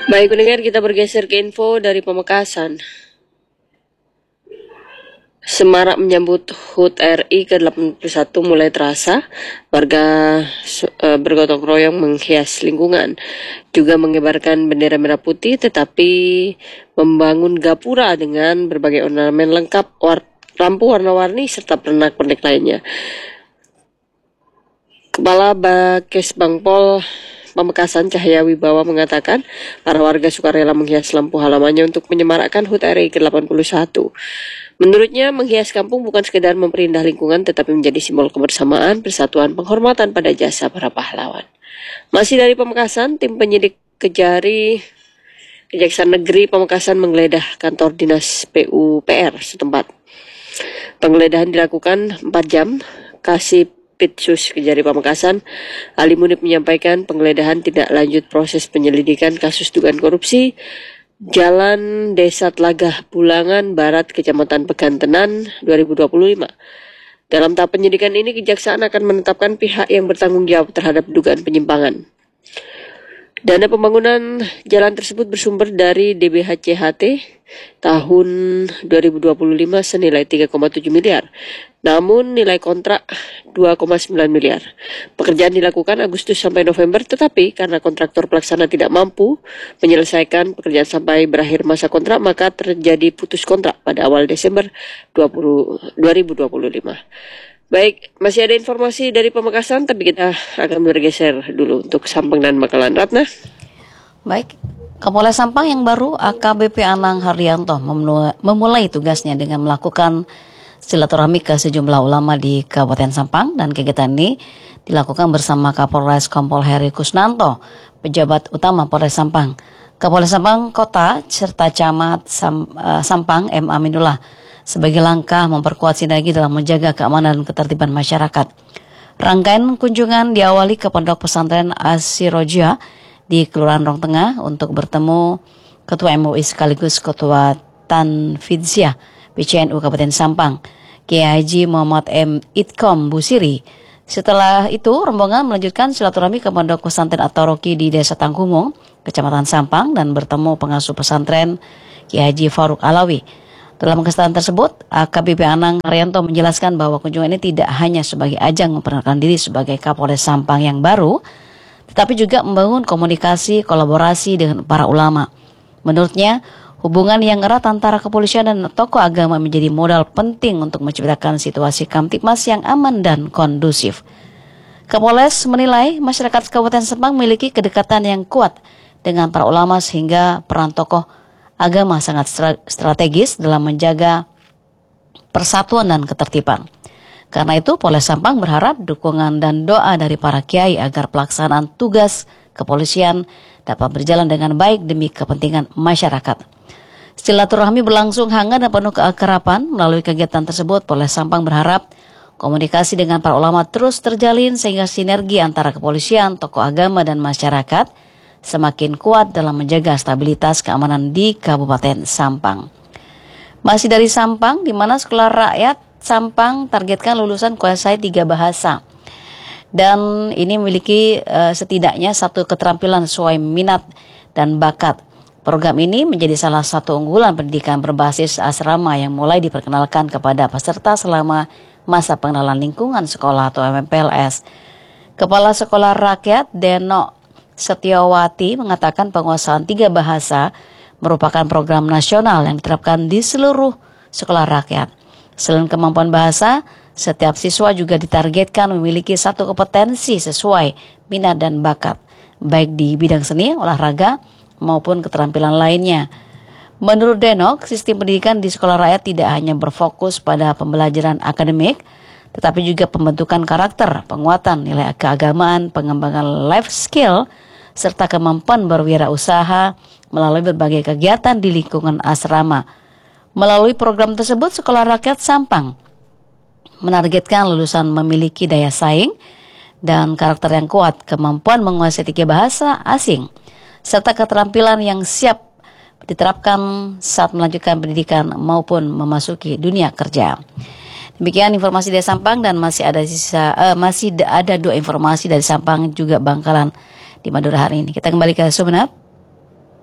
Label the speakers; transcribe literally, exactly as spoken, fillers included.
Speaker 1: Baik pendengar, kita bergeser ke info dari Pamekasan. Semarak menyambut H U T R I ke delapan puluh satu mulai terasa. Warga uh, bergotong royong menghias lingkungan, juga mengibarkan bendera merah putih, tetapi membangun gapura dengan berbagai ornamen lengkap, war- lampu warna-warni, serta pernak-pernik lainnya. Kepala Bakes Bangpol Pamekasan Cahaya Wibawa mengatakan para warga sukarela menghias lampu halamannya untuk menyemarakkan H U T R I ke delapan puluh satu. Menurutnya, menghias kampung bukan sekedar memperindah lingkungan, tetapi menjadi simbol kebersamaan, persatuan, penghormatan pada jasa para pahlawan. Masih dari Pamekasan, tim penyidik Kejari Kejaksaan Negeri Pamekasan menggeledah kantor dinas P U P R setempat. Penggeledahan dilakukan empat jam. Kasih Pitsus Kejari Pamekasan, Ali Munib menyampaikan penggeledahan tidak lanjut proses penyelidikan kasus dugaan korupsi Jalan Desa Tlagah Bulangan Barat, Kecamatan Pegantenan dua ribu dua puluh lima. Dalam tahap penyidikan ini, Kejaksaan akan menetapkan pihak yang bertanggung jawab terhadap dugaan penyimpangan. Dana pembangunan jalan tersebut bersumber dari D B H C H T tahun dua ribu dua puluh lima senilai tiga koma tujuh miliar. Namun nilai kontrak dua koma sembilan miliar. Pekerjaan dilakukan Agustus sampai November, tetapi karena kontraktor pelaksana tidak mampu menyelesaikan pekerjaan sampai berakhir masa kontrak, maka terjadi putus kontrak pada awal Desember dua ribu dua puluh lima. Baik, masih ada informasi dari Pamekasan, tapi kita akan bergeser dulu untuk Sampang dan Makalan. Ratna?
Speaker 2: Baik, Kapolres Sampang yang baru A K B P Anang Haryanto memulai tugasnya dengan melakukan silaturahmi ke sejumlah ulama di Kabupaten Sampang, dan kegiatan ini dilakukan bersama Kapolres Kompol Heri Kusnanto, pejabat utama Polres Sampang, Kapolres Sampang Kota, serta Camat Sam, uh, Sampang M. Aminullah, sebagai langkah memperkuat sinergi dalam menjaga keamanan dan ketertiban masyarakat. Rangkaian kunjungan diawali ke Pondok Pesantren Asirojia di Kelurahan Rong Tengah untuk bertemu Ketua M U I sekaligus Ketua Tanfidziyah P C N U Kabupaten Sampang, Kiai Haji Muhammad M. Itkom Busiri. Setelah itu, rombongan melanjutkan silaturahmi ke Pondok Pesantren At-Taroki di Desa Tangkumung, Kecamatan Sampang, dan bertemu pengasuh pesantren Kiai Haji Faruk Alawi. Dalam kesempatan tersebut, A K B P Anang Haryanto menjelaskan bahwa kunjungan ini tidak hanya sebagai ajang memperkenalkan diri sebagai Kapolres Sampang yang baru, tetapi juga membangun komunikasi kolaborasi dengan para ulama. Menurutnya, hubungan yang erat antara kepolisian dan tokoh agama menjadi modal penting untuk menciptakan situasi Kamtipmas yang aman dan kondusif. Kapolres menilai masyarakat Kabupaten Sampang memiliki kedekatan yang kuat dengan para ulama sehingga peran tokoh agama sangat strategis dalam menjaga persatuan dan ketertiban. Karena itu, Polres Sampang berharap dukungan dan doa dari para kiai agar pelaksanaan tugas kepolisian dapat berjalan dengan baik demi kepentingan masyarakat. Silaturahmi berlangsung hangat dan penuh keakraban. Melalui kegiatan tersebut, Polres Sampang berharap komunikasi dengan para ulama terus terjalin sehingga sinergi antara kepolisian, tokoh agama, dan masyarakat semakin kuat dalam menjaga stabilitas keamanan di Kabupaten Sampang. Masih dari Sampang, di mana Sekolah Rakyat Sampang targetkan lulusan kuasai tiga bahasa. Dan ini memiliki uh, setidaknya satu keterampilan sesuai minat dan bakat. Program ini menjadi salah satu unggulan pendidikan berbasis asrama yang mulai diperkenalkan kepada peserta selama masa pengenalan lingkungan sekolah atau M P L S. Kepala Sekolah Rakyat Deno Setiawati mengatakan penguasaan tiga bahasa merupakan program nasional yang diterapkan di seluruh sekolah rakyat. Selain kemampuan bahasa, setiap siswa juga ditargetkan memiliki satu kompetensi sesuai minat dan bakat, baik di bidang seni, olahraga, maupun keterampilan lainnya. Menurut Denok, sistem pendidikan di sekolah rakyat tidak hanya berfokus pada pembelajaran akademik, tetapi juga pembentukan karakter, penguatan nilai keagamaan, pengembangan life skill, serta kemampuan berwirausaha melalui berbagai kegiatan di lingkungan asrama. Melalui program tersebut, Sekolah Rakyat Sampang menargetkan lulusan memiliki daya saing dan karakter yang kuat, kemampuan menguasai tiga bahasa asing, serta keterampilan yang siap diterapkan saat melanjutkan pendidikan maupun memasuki dunia kerja. Demikian informasi dari Sampang, dan masih ada sisa uh, masih ada dua informasi dari Sampang juga Bangkalan di Madura hari ini. Kita kembali ke Sumeneb.